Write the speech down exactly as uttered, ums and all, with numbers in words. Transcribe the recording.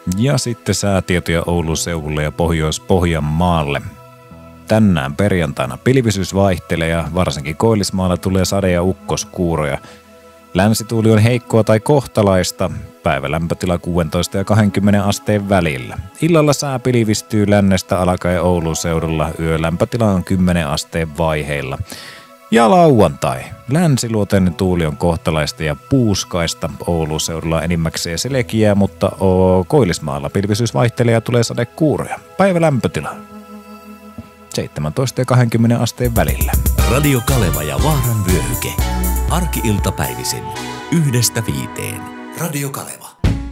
Ja sitten säätietoja Oulun seudulle ja Pohjois-Pohjanmaalle. Tänään perjantaina pilvisyys vaihtelee ja varsinkin Koillismaalla tulee sade- ja ukkoskuuroja. Länsituuli on heikkoa tai kohtalaista, päivälämpötila kuusitoista ja kaksikymmentä asteen välillä. Illalla sää pilvistyy lännestä alkaen Oulun seudulla, yölämpötila on kymmenen asteen vaiheilla. Ja lauantai. Länsiluoteinen tuuli on kohtalaista ja puuskaista. Oulun seudulla enimmäkseen selkiää, mutta Koillismaalla pilvisyys vaihtelee ja tulee sadekuuroja. Päivälämpötila seitsemäntoista ja kaksikymmentä asteen välillä. Radio Kaleva ja Vaaran vyöhyke. Arki-iltapäivisin yhdestä viiteen. Radio Kaleva.